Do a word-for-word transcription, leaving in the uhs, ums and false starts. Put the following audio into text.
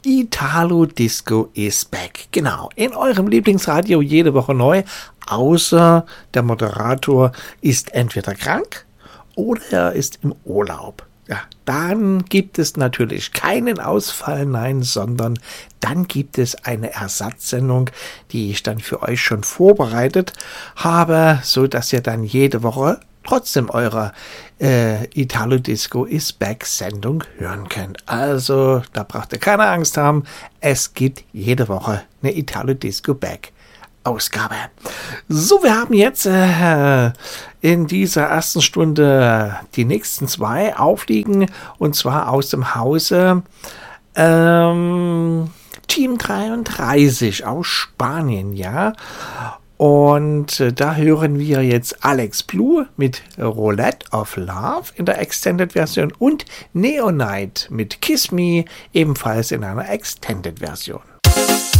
Italo Disco is back. Genau, in eurem Lieblingsradio jede Woche neu, außer der Moderator ist entweder krank oder er ist im Urlaub. Ja, dann gibt es natürlich keinen Ausfall, nein, sondern dann gibt es eine Ersatzsendung, die ich dann für euch schon vorbereitet habe, so dass ihr dann jede Woche trotzdem eure äh, Italo Disco is Back Sendung hören könnt. Also, da braucht ihr keine Angst haben. Es gibt jede Woche eine Italo Disco Back Ausgabe. So, wir haben jetzt äh, in dieser ersten Stunde die nächsten zwei aufliegen, und zwar aus dem Hause ähm, Team dreiunddreißig aus Spanien, ja. Und äh, da hören wir jetzt Alex Blue mit Roulette of Love in der Extended-Version und Neonite mit Kiss Me ebenfalls in einer Extended-Version.